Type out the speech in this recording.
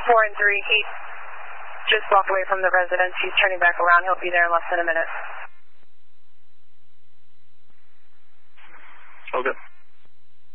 4 and 3, he just walked away from the residence. He's turning back around. He'll be there in less than a minute. Okay.